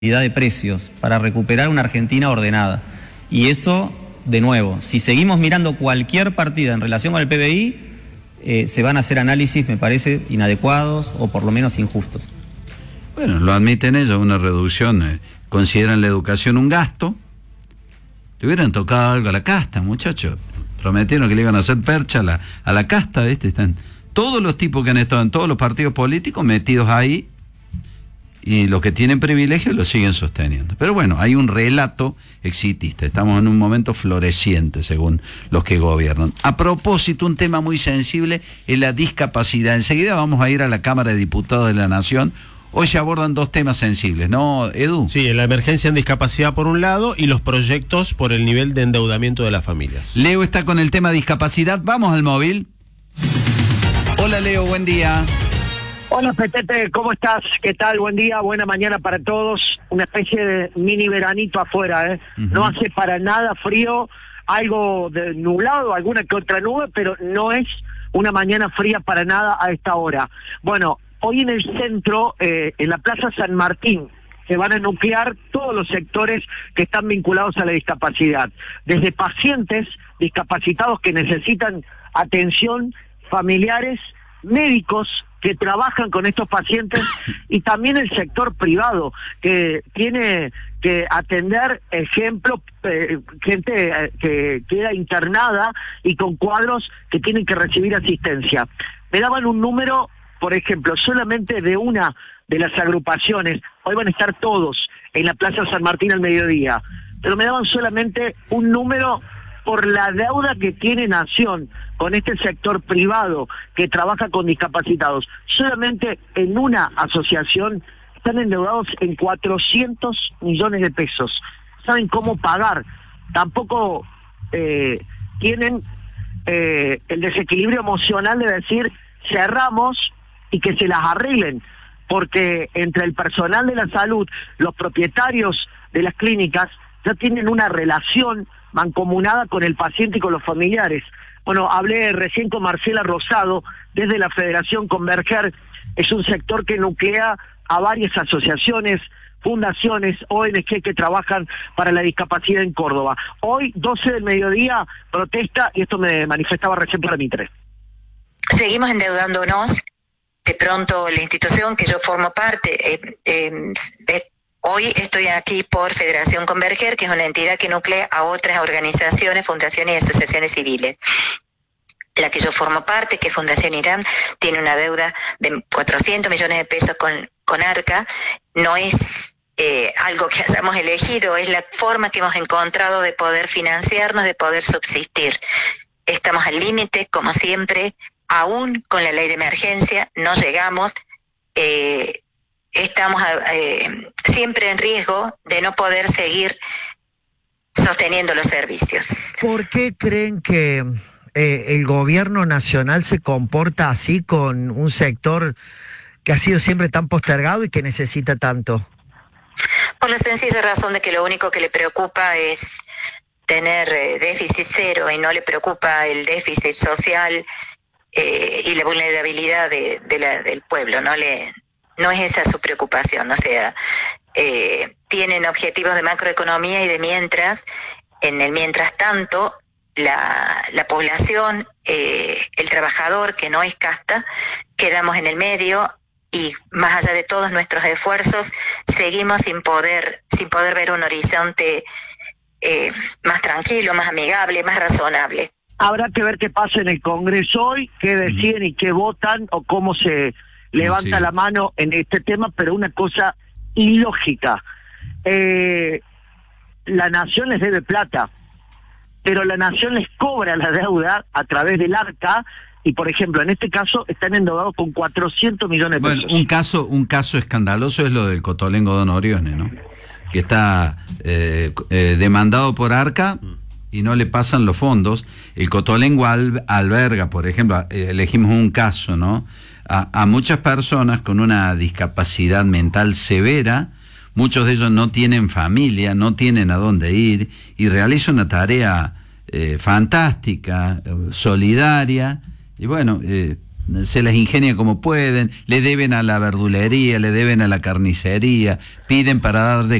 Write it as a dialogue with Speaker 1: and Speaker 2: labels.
Speaker 1: de precios para recuperar una Argentina ordenada. Y eso, de nuevo, si seguimos mirando cualquier partida en relación con el PBI, se van a hacer análisis, me parece, inadecuados o por lo menos injustos.
Speaker 2: Bueno, lo admiten ellos, una reducción. Consideran la educación un gasto. Le hubieran tocado algo a la casta, muchachos. Prometieron que le iban a hacer percha a la casta, ¿viste? Están todos los tipos que han estado en todos los partidos políticos metidos ahí, y los que tienen privilegios lo siguen sosteniendo. Pero bueno, hay un relato exitista. Estamos en un momento floreciente, según los que gobiernan. A propósito, un tema muy sensible es la discapacidad. Enseguida vamos a ir a la Cámara de Diputados de la Nación. Hoy se abordan dos temas sensibles, ¿no, Edu?
Speaker 3: Sí, la emergencia en discapacidad por un lado y los proyectos por el nivel de endeudamiento de las familias.
Speaker 2: Leo está con el tema discapacidad. Vamos al móvil. Hola, Leo, buen día.
Speaker 4: Hola, Petete, ¿cómo estás? ¿Qué tal? Buen día, buena mañana para todos. Una especie de mini veranito afuera, ¿eh? Uh-huh. No hace para nada frío, algo de nublado, alguna que otra nube, pero no es una mañana fría para nada a esta hora. Bueno, hoy en el centro, en la Plaza San Martín, se van a nuclear todos los sectores que están vinculados a la discapacidad. Desde pacientes discapacitados que necesitan atención, familiares, médicos que trabajan con estos pacientes y también el sector privado que tiene que atender, ejemplo, gente que queda internada y con cuadros que tienen que recibir asistencia. Me daban un número, por ejemplo, solamente de una de las agrupaciones, hoy van a estar todos en la Plaza San Martín al mediodía, pero me daban solamente un número por la deuda que tiene Nación con este sector privado que trabaja con discapacitados. Solamente en una asociación están endeudados en 400 millones de pesos. ¿Saben cómo pagar? Tampoco tienen el desequilibrio emocional de decir cerramos y que se las arreglen, porque entre el personal de la salud, los propietarios de las clínicas, ya tienen una relación mancomunada con el paciente y con los familiares. Bueno, hablé recién con Marcela Rosado, desde la Federación Converger. Es un sector que nuclea a varias asociaciones, fundaciones, ONG que trabajan para la discapacidad en Córdoba. Hoy, 12 del mediodía, protesta, y esto me manifestaba recién para Mitre.
Speaker 5: Seguimos endeudándonos. De pronto, la institución que yo formo parte, hoy estoy aquí por Federación Converger, que es una entidad que nuclea a otras organizaciones, fundaciones y asociaciones civiles. La que yo formo parte, que es Fundación Irán, tiene una deuda de 400 millones de pesos con ARCA. No es algo que hayamos elegido, es la forma que hemos encontrado de poder financiarnos, de poder subsistir. Estamos al límite, como siempre, aún con la ley de emergencia, no llegamos. Estamos siempre en riesgo de no poder seguir sosteniendo los servicios.
Speaker 6: ¿Por qué creen que el gobierno nacional se comporta así con un sector que ha sido siempre tan postergado y que necesita tanto?
Speaker 5: Por la sencilla razón de que lo único que le preocupa es tener déficit cero y no le preocupa el déficit social y la vulnerabilidad del pueblo, no es esa su preocupación. O sea, tienen objetivos de macroeconomía y de mientras, en el mientras tanto, la población, el trabajador que no es casta, quedamos en el medio y más allá de todos nuestros esfuerzos, seguimos sin poder ver un horizonte más tranquilo, más amigable, más razonable.
Speaker 4: Habrá que ver qué pasa en el Congreso hoy, qué deciden y qué votan o cómo se levanta la mano en este tema, pero una cosa ilógica. La Nación les debe plata, pero la Nación les cobra la deuda a través del ARCA y, por ejemplo, en este caso están endeudados con 400 millones de pesos.
Speaker 2: Bueno, un caso escandaloso es lo del Cotolengo Don Orione, ¿no? Que está demandado por ARCA y no le pasan los fondos. El Cotolengo alberga, por ejemplo, elegimos un caso, ¿no? A muchas personas con una discapacidad mental severa. Muchos de ellos no tienen familia, no tienen a dónde ir y realizan una tarea fantástica, solidaria. Y bueno, se las ingenia como pueden, le deben a la verdulería, le deben a la carnicería, piden para dar de